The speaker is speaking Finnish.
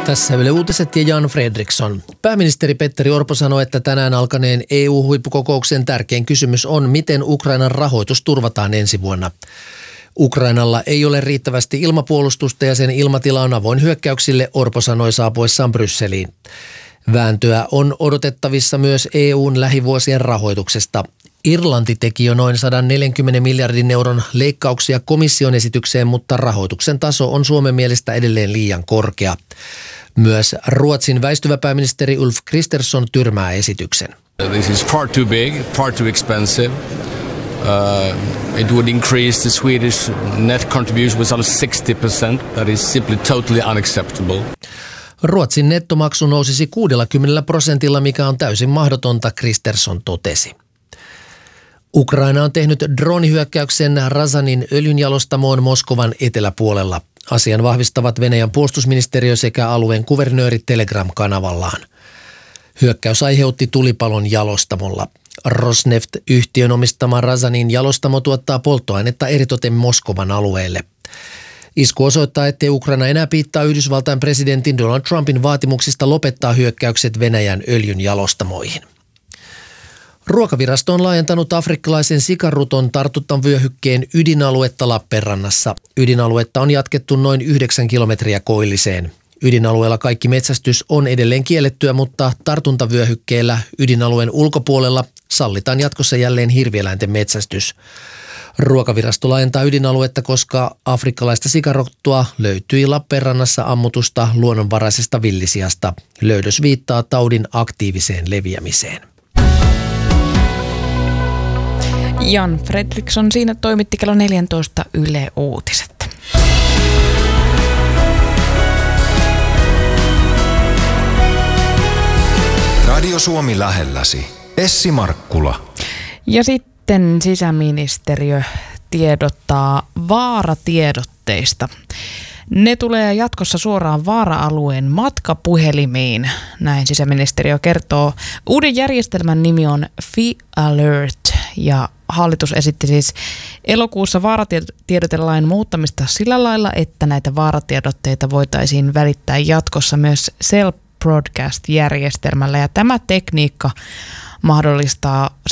Tässä Yle Uutiset ja Jan Fredriksson. Pääministeri Petteri Orpo sanoi, että tänään alkaneen EU-huippukokouksen tärkein kysymys on, miten Ukrainan rahoitus turvataan ensi vuonna. Ukrainalla ei ole riittävästi ilmapuolustusta ja sen ilmatila on avoin hyökkäyksille, Orpo sanoi saapuessaan Brysseliin. Vääntöä on odotettavissa myös EUn lähivuosien rahoituksesta. Irlanti teki jo noin 140 miljardin euron leikkauksia komission esitykseen, mutta rahoituksen taso on Suomen mielestä edelleen liian korkea. Myös Ruotsin väistyvä pääministeri Ulf Kristersson tyrmää esityksen. This is far too big, far too expensive. It would increase the Swedish net contribution with some 60%. That is simply totally unacceptable. Ruotsin nettomaksu nousisi 60%, mikä on täysin mahdotonta, Kristersson totesi. Ukraina on tehnyt droonihyökkäyksen Razanin öljynjalostamoon Moskovan eteläpuolella. Asian vahvistavat Venäjän puolustusministeriö sekä alueen kuvernööri Telegram-kanavallaan. Hyökkäys aiheutti tulipalon jalostamolla. Rosneft-yhtiön omistama Razanin jalostamo tuottaa polttoainetta eritoten Moskovan alueelle. Isku osoittaa, ettei Ukraina enää piittaa Yhdysvaltain presidentin Donald Trumpin vaatimuksista lopettaa hyökkäykset Venäjän öljyn jalostamoihin. Ruokavirasto on laajentanut afrikkalaisen sikaruton tartuntavyöhykkeen ydinaluetta Lappeenrannassa. Ydinaluetta on jatkettu noin 9 kilometriä koilliseen. Ydinalueella kaikki metsästys on edelleen kiellettyä, mutta tartuntavyöhykkeellä ydinalueen ulkopuolella sallitaan jatkossa jälleen hirvieläinten metsästys. Ruokavirasto laajentaa ydinaluetta, koska afrikkalaista sikarottua löytyi Lappeenrannassa ammutusta luonnonvaraisesta villisiasta. Löydös viittaa taudin aktiiviseen leviämiseen. Jan Fredriksson siinä toimitti kello 14 Yle Uutiset. Radio Suomi lähelläsi. Essi Markkula. Ja sitten sisäministeriö tiedottaa vaaratiedotteista. Ne tulee jatkossa suoraan vaara-alueen matkapuhelimiin, näin sisäministeriö kertoo. Uuden järjestelmän nimi on FI-Alert ja hallitus esitti siis elokuussa vaaratiedotelain muuttamista sillä lailla, että näitä vaaratiedotteita voitaisiin välittää jatkossa myös Cell Broadcast-järjestelmällä ja tämä tekniikka mahdollistaa